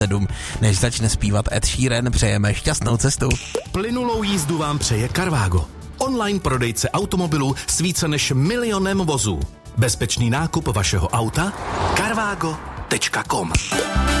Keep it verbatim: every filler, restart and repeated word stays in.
sedm, než začne zpívat Ed Sheeran. Přejeme šťastnou cestu. Plynulou jízdu vám přeje Carvago. Online prodejce automobilů s více než milionem vozů. Bezpečný nákup vašeho auta? carvago tečka com